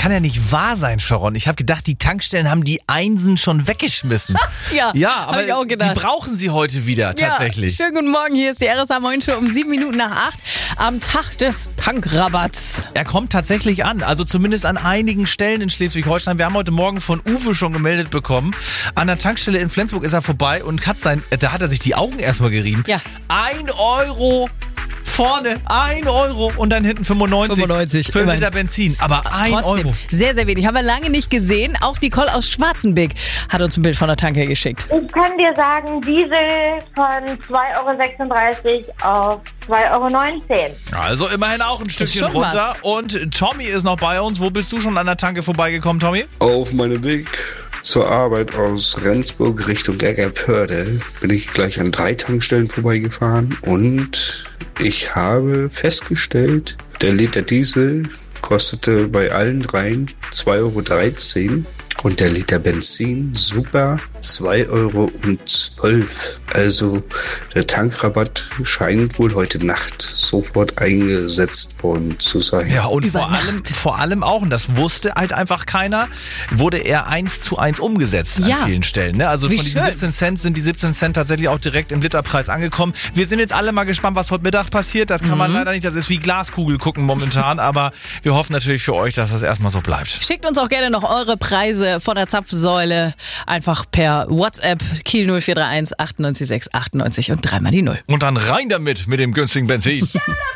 kann ja nicht wahr sein, Sharon. Ich habe gedacht, die Tankstellen haben die Einsen schon weggeschmissen. Ja, aber ich auch gedacht. sie brauchen sie heute wieder, tatsächlich. Ja, schönen guten Morgen, hier ist die RSA Moin Show um 7 Minuten nach 8 am Tag des Tankrabatts. Er kommt tatsächlich an, also zumindest an einigen Stellen in Schleswig-Holstein. Wir haben heute Morgen von Uwe schon gemeldet bekommen. An der Tankstelle in Flensburg ist er vorbei und da hat er sich die Augen erstmal gerieben. Ja. 1 Euro vorne, 1 Euro und dann hinten 95 für einen Liter Benzin. Aber 1 Euro. Sehr, sehr wenig. Haben wir lange nicht gesehen. Auch Nicole aus Schwarzenbeck hat uns ein Bild von der Tanke geschickt. Ich kann dir sagen, Diesel von 2,36 Euro auf 2,19 Euro. Also immerhin auch ein Stückchen schon runter. Und Tommy ist noch bei uns. Wo bist du schon an der Tanke vorbeigekommen, Tommy? Auf meinem Weg zur Arbeit aus Rendsburg Richtung Eggerpörde bin ich gleich an 3 Tankstellen vorbeigefahren und ich habe festgestellt, der Liter Diesel kostete bei allen dreien 2,13 Euro und der Liter Benzin super 2,12 Euro. Also der Tankrabatt scheint wohl heute Nacht sofort eingesetzt worden zu sein. Ja, und vor allem auch, und das wusste halt einfach keiner, wurde er 1:1 umgesetzt an vielen Stellen. Ne? Also von diesen 17 Cent sind die 17 Cent tatsächlich auch direkt im Literpreis angekommen. Wir sind jetzt alle mal gespannt, was heute Mittag passiert. Das kann man leider nicht, das ist wie Glaskugel gucken momentan, aber wir hoffen natürlich für euch, dass das erstmal so bleibt. Schickt uns auch gerne noch eure Preise von der Zapfsäule einfach per WhatsApp Kiel 0431 98 6 98 und 3 mal die 0. Und dann rein damit mit dem günstigen Benzin.